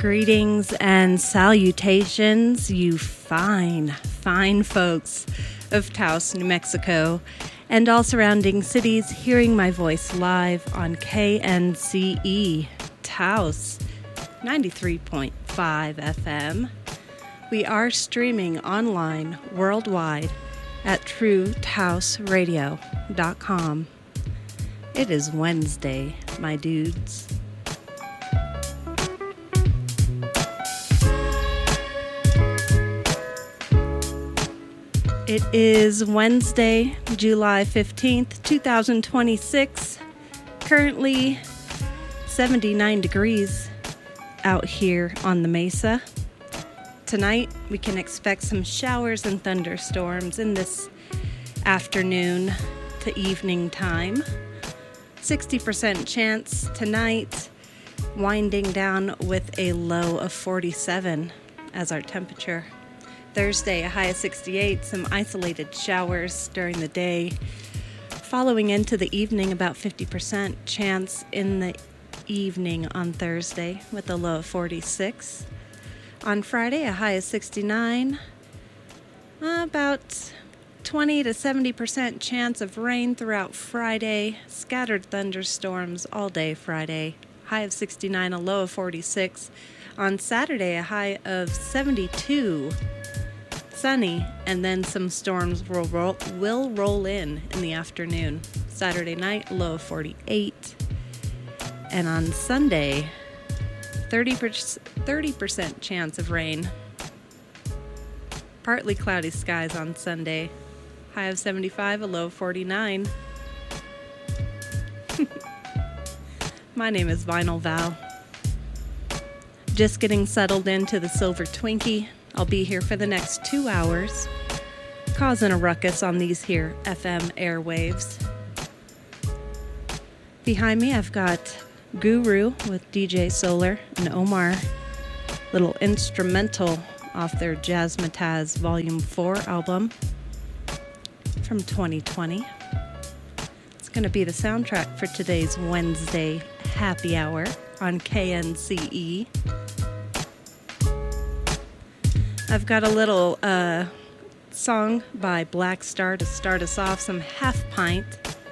Greetings and salutations, you fine, fine folks of Taos, New Mexico, and all surrounding cities hearing my voice live on KNCE Taos 93.5 FM. We are streaming online worldwide at TrueTaosRadio.com. It is Wednesday, my dudes. It is Wednesday, July 15th, 2026. Currently 79 degrees out here on the mesa. Tonight, we can expect some showers and thunderstorms in this afternoon to evening time. 60% chance tonight, winding down with a low of 47 as our temperature. Thursday, a high of 68, some isolated showers during the day. Following into the evening, about 50% chance in the evening on Thursday with a low of 46. On Friday, a high of 69, about 20 to 70% chance of rain throughout Friday. Scattered thunderstorms all day Friday. High of 69, a low of 46. On Saturday, a high of 72. Sunny, and then some storms will roll in the afternoon. Saturday night, low of 48. And on Sunday, 30% chance of rain. Partly cloudy skies on Sunday. High of 75, a low of 49. My name is Vinyl Val. Just getting settled into the Silver Twinkie. I'll be here for the next 2 hours, causing a ruckus on these here FM airwaves. Behind me, I've got Guru with DJ Solar and Omar, little instrumental off their Jazzmatazz Volume 4 album from 2020. It's going to be the soundtrack for today's Wednesday happy hour on KNCE. I've got a little song by Black Star to start us off, some Half Pint.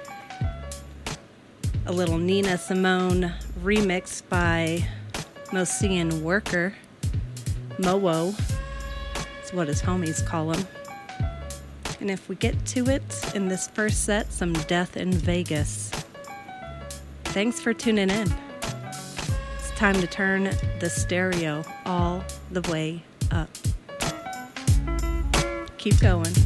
A little Nina Simone remix by Mosean Worker. Mowo is what his homies call him. And if we get to it in this first set, some Death in Vegas. Thanks for tuning in. It's time to turn the stereo all the way up. Keep going.